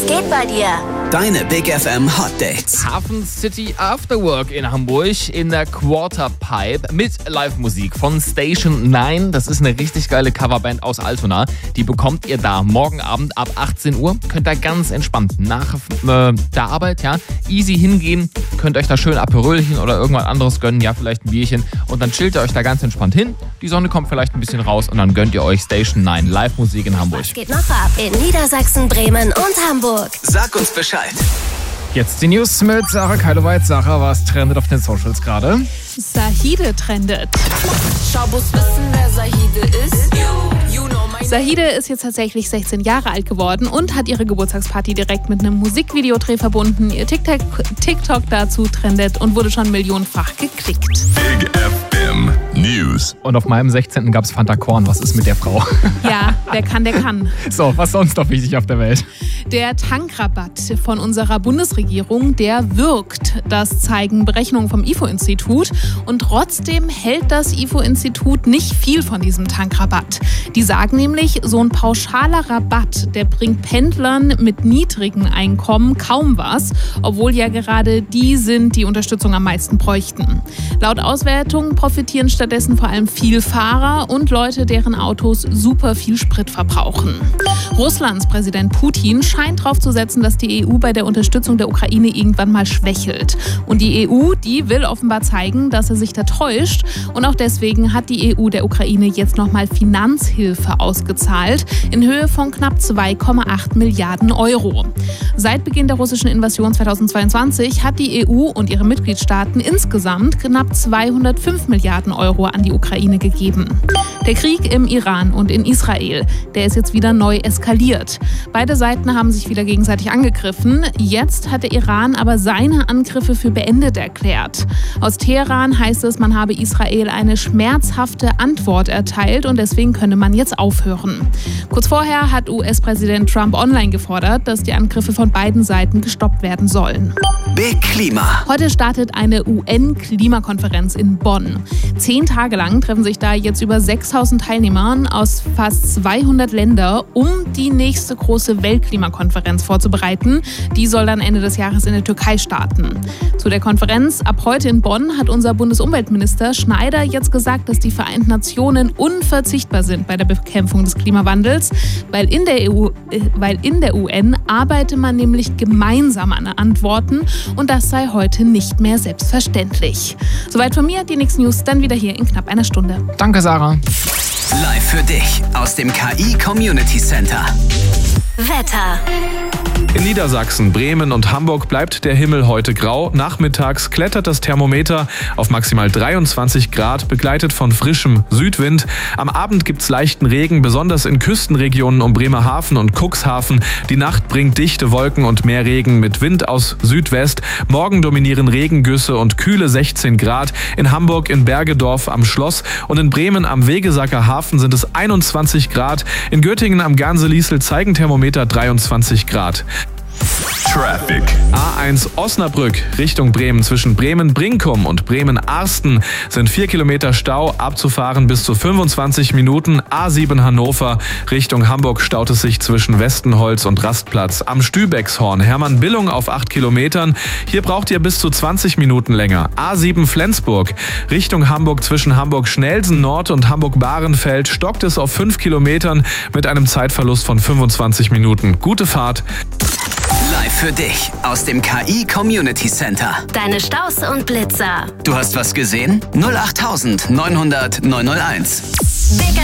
geht bei dir? Deine Big FM Hot Dates. Hafen City Afterwork in Hamburg in der Quarterpipe mit Live-Musik von Station 9. Das ist eine richtig geile Coverband aus Altona. Die bekommt ihr da morgen Abend ab 18 Uhr. Könnt ihr ganz entspannt nach der Arbeit, easy hingehen. Könnt euch da schön Aperölchen oder irgendwas anderes gönnen, vielleicht ein Bierchen. Und dann chillt ihr euch da ganz entspannt hin. Die Sonne kommt vielleicht ein bisschen raus und dann gönnt ihr euch Station 9 Live-Musik in Hamburg. Was geht noch ab in Niedersachsen, Bremen und Hamburg? Sag uns Bescheid. Jetzt die News mit Sarah Keiloweit. Sarah, was trendet auf den Socials gerade? Zahide trendet. Schabus wissen, wer Zahide ist. Zahide ist jetzt tatsächlich 16 Jahre alt geworden und hat ihre Geburtstagsparty direkt mit einem Musikvideodreh verbunden. Ihr TikTok dazu trendet und wurde schon millionenfach geklickt. Big FM News. Und auf meinem 16. gab es Fanta Korn. Was ist mit der Frau? Ja, wer kann, der kann. So, was sonst noch wichtig auf der Welt? Der Tankrabatt von unserer Bundesregierung, der wirkt. Das zeigen Berechnungen vom IFO-Institut. Und trotzdem hält das IFO-Institut nicht viel von diesem Tankrabatt. Die sagen nämlich, so ein pauschaler Rabatt, der bringt Pendlern mit niedrigem Einkommen kaum was, obwohl ja gerade die sind, die Unterstützung am meisten bräuchten. Laut Auswertung profitieren stattdessen vor allem Vielfahrer und Leute, deren Autos super viel Sprit verbrauchen. Russlands Präsident Putin scheint darauf zu setzen, dass die EU bei der Unterstützung der Ukraine irgendwann mal schwächelt. Und die EU, die will offenbar zeigen, dass er sich da täuscht. Und auch deswegen hat die EU der Ukraine jetzt nochmal Finanzhilfe ausgezahlt in Höhe von knapp 2,8 Milliarden Euro. Seit Beginn der russischen Invasion 2022 hat die EU und ihre Mitgliedstaaten insgesamt knapp 205 Milliarden Euro an die Ukraine gegeben. Der Krieg im Iran und in Israel, der ist jetzt wieder neu eskaliert. Beide Seiten haben sich wieder gegenseitig angegriffen. Jetzt hat der Iran aber seine Angriffe für beendet erklärt. Aus Teheran heißt es, man habe Israel eine schmerzhafte Antwort erteilt und deswegen könne man jetzt aufhören. Kurz vorher hat US-Präsident Trump online gefordert, dass die Angriffe von beiden Seiten gestoppt werden sollen. Big Klima. Heute startet eine UN-Klimakonferenz in Bonn. 10 Tage lang treffen sich da jetzt über 6.000 Teilnehmer aus fast 200 Ländern, um die nächste große Weltklimakonferenz vorzubereiten. Die soll dann Ende des Jahres in der Türkei starten. Zu der Konferenz ab heute in Bonn hat unser Bundesumweltminister Schneider jetzt gesagt, dass die Vereinten Nationen unverzichtbar sind bei der Bekämpfung des Klimawandels, weil in der UN arbeite man nämlich gemeinsam an Antworten und das sei heute nicht mehr selbstverständlich. Soweit von mir, die nächsten News dann wieder hier in knapp einer Stunde. Danke, Sarah. Live für dich aus dem KI Community Center. Wetter. In Niedersachsen, Bremen und Hamburg bleibt der Himmel heute grau. Nachmittags klettert das Thermometer auf maximal 23 Grad, begleitet von frischem Südwind. Am Abend gibt's leichten Regen, besonders in Küstenregionen um Bremerhaven und Cuxhaven. Die Nacht bringt dichte Wolken und mehr Regen mit Wind aus Südwest. Morgen dominieren Regengüsse und kühle 16 Grad. In Hamburg in Bergedorf am Schloss und in Bremen am Wegesacker Hafen sind es 21 Grad. In Göttingen am Ganseliesel zeigen Thermometer 23 Grad. Traffic. A1 Osnabrück Richtung Bremen zwischen Bremen-Brinkum und Bremen-Arsten sind 4 Kilometer Stau, abzufahren bis zu 25 Minuten. A7 Hannover Richtung Hamburg staut es sich zwischen Westenholz und Rastplatz. Am Stübeckshorn Hermann-Billung auf 8 Kilometern. Hier braucht ihr bis zu 20 Minuten länger. A7 Flensburg Richtung Hamburg zwischen Hamburg-Schnelsen Nord und Hamburg-Bahrenfeld stockt es auf 5 Kilometern mit einem Zeitverlust von 25 Minuten. Gute Fahrt. Live für dich aus dem KI Community Center. Deine Staus und Blitzer. Du hast was gesehen? 08900 901. Big